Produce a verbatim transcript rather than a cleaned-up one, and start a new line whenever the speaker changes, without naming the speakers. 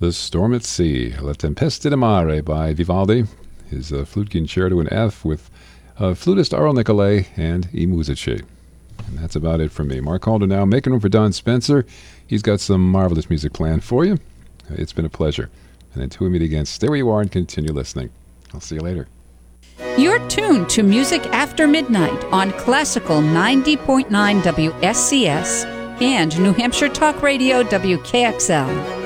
The Storm at Sea, La Tempesta di Mare by Vivaldi, his uh, flute concerto in F with uh, flutist Arlo Nicolai and I Musici. And that's about it for me. Mark Calder now, making room for Don Spencer. He's got some marvelous music planned for you. It's been a pleasure. And until we meet again, stay where you are and continue listening. I'll see you later.
You're tuned to Music After Midnight on Classical ninety point nine W S C S and New Hampshire Talk Radio W K X L.